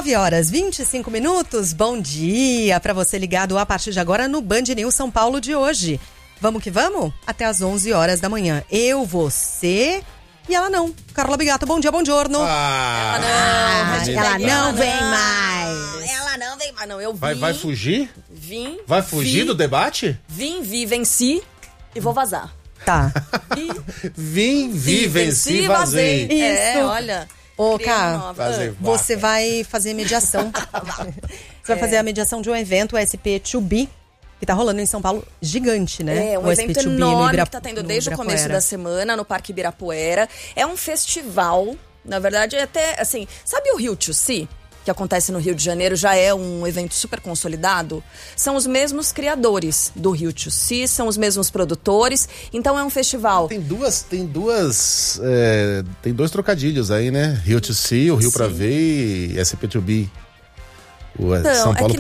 9h25. Bom dia para você ligado a partir de agora no Band News São Paulo de hoje. Vamos que vamos? Até às 11h da manhã. Eu, você e ela não. Carla Bigato, bom dia, bom giorno. Ela não vem mais. Ela não vem mais, não. Eu vim. Vai fugir? Vim. Vai fugir do debate? Vi, venci e vou vazar. Tá. Vi, venci, vazei. Isso. Olha. Ô, Cá, você vaca. vai fazer mediação. Você vai fazer a mediação de um evento, o SP2B, que tá rolando em São Paulo, gigante, né? Um o evento SP2B enorme que tá tendo desde o começo Ibirapuera. da semana no Parque Ibirapuera. É um festival, na verdade, até assim, sabe o Rio to See? Que acontece no Rio de Janeiro, já é um evento super consolidado. São os mesmos criadores do Rio to See, são os mesmos produtores, então é um festival. Tem dois trocadilhos aí, né? Rio to See, o Rio pra ver e SP2B. Então, São Paulo